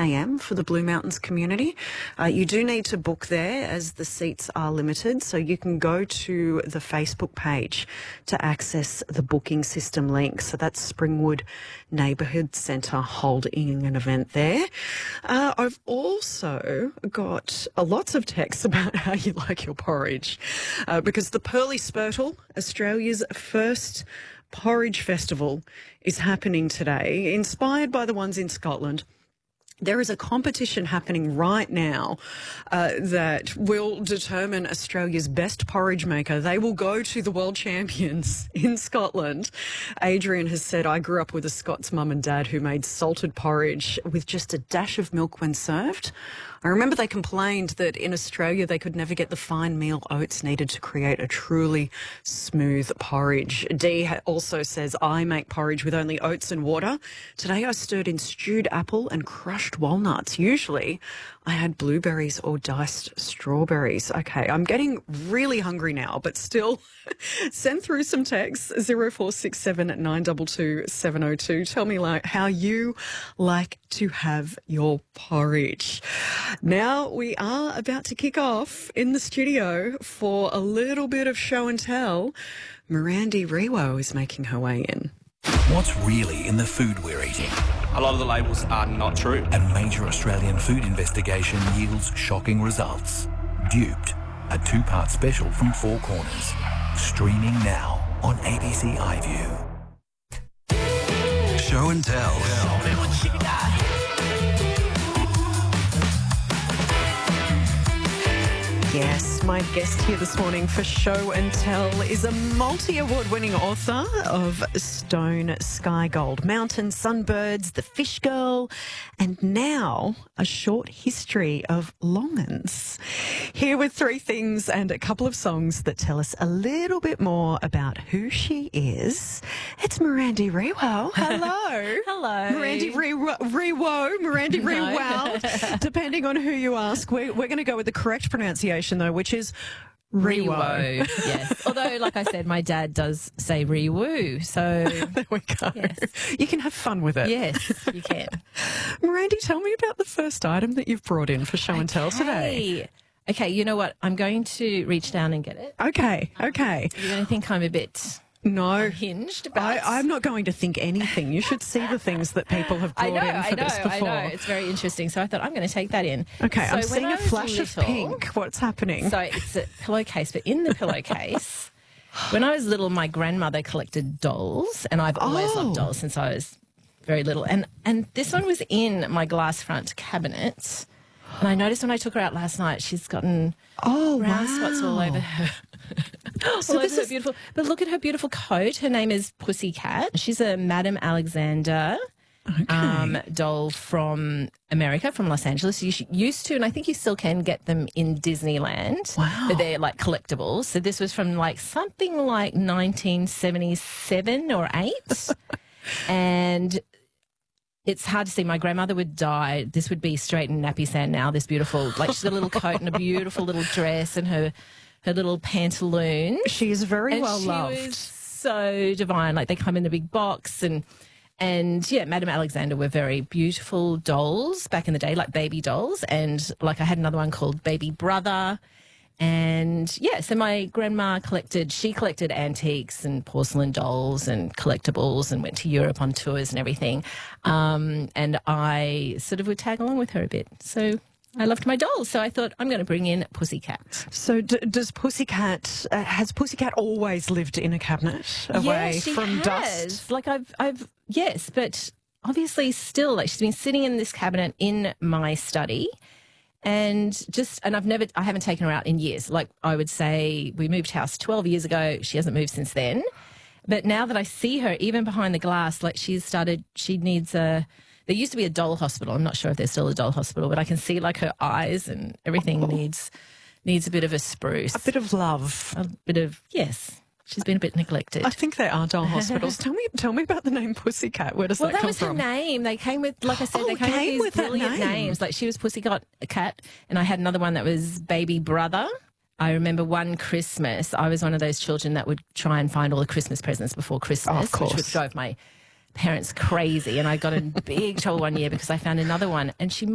a.m. for the Blue Mountains community. You do need to book there as the seats are limited, so you can go to the Facebook page to access the booking system link. So that's Springwood Neighbourhood Centre holding an event there. I've also got lots of texts about how you like your porridge because the Pearly Spurtle, Australia's first porridge festival, is happening today, inspired by the ones in Scotland. There is a competition happening right now that will determine Australia's best porridge maker. They will go to the world champions in Scotland. Adrian has said, I grew up with a Scots mum and dad who made salted porridge with just a dash of milk when served. I remember they complained that in Australia they could never get the fine meal oats needed to create a truly smooth porridge. Dee also says, I make porridge with only oats and water. Today I stirred in stewed apple and crushed walnuts. Usually I had blueberries or diced strawberries. Okay, I'm getting really hungry now, but still send through some texts, 0467 922 702. Tell me how you like to have your porridge. Now we are about to kick off in the studio for a little bit of show and tell. Mirandy Rewo is making her way in. What's really in the food we're eating? A lot of the labels are not true. A major Australian food investigation yields shocking results. Duped, a two-part special from Four Corners. Streaming now on ABC iView. Show and tell. Yes, my guest here this morning for Show and Tell is a multi-award winning author of Stone Sky Gold, Mountain Sunbirds, The Fish Girl, and now a short history of Longans. Here with three things and a couple of songs that tell us a little bit more about who she is. It's Mirandy Rewo. Hello. Hello. Mirandy Rewo, Mirandy Rewo. Depending on who you ask, we're going to go with the correct pronunciation though, which is Rewo. Yes. Although, like I said, my dad does say Rewo. So there we go. Yes. You can have fun with it. Yes, you can. Mirandy, tell me about the first item that you've brought in for Show and Tell today. Okay, you know what? I'm going to reach down and get it. Okay. You're going to think I'm a bit unhinged about I'm not going to think anything. You should see the things that people have brought in for this before. I know. It's very interesting. So I thought I'm going to take that in. Okay, so I'm seeing a flash of pink. What's happening? So it's a pillowcase, but in the pillowcase, when I was little, my grandmother collected dolls, and I've always loved dolls since I was very little. And this one was in my glass front cabinet. And I noticed when I took her out last night, she's gotten brown spots all over her. So this is beautiful. But look at her beautiful coat. Her name is Pussycat. She's a Madame Alexander doll from America, from Los Angeles. You used to, and I think you still can get them in Disneyland. Wow. But they're like collectibles. So this was from like something like 1977 or 8. And it's hard to see. My grandmother would die. This would be straight in nappy sand now, this beautiful, like she's got a little coat and a beautiful little dress and her little pantaloons. She is very well loved. She was so divine. Like they come in the big box and yeah, Madame Alexander were very beautiful dolls back in the day, like baby dolls. And like I had another one called Baby Brother. And yeah, so my grandma collected antiques and porcelain dolls and collectibles and went to Europe on tours and everything. And I sort of would tag along with her a bit. So I loved my dolls. So I thought I'm going to bring in Pussycat. So does Pussycat, has Pussycat always lived in a cabinet away from dust? Like yes, but obviously still, like she's been sitting in this cabinet in my study. And I haven't taken her out in years. Like I would say we moved house 12 years ago. She hasn't moved since then. But now that I see her, even behind the glass, like she needs there used to be a doll hospital. I'm not sure if there's still a doll hospital, but I can see like her eyes and everything needs a bit of a spruce. A bit of love. A bit of, yes. She's been a bit neglected. I think they are doll hospitals. Tell me about the name Pussycat. Where does that come from? Well, that was her name. They came with, like I said, they came with these brilliant names. Like she was Pussycat, and I had another one that was Baby Brother. I remember one Christmas, I was one of those children that would try and find all the Christmas presents before Christmas, which drove my parents crazy. And I got in big trouble one year because I found another one, and she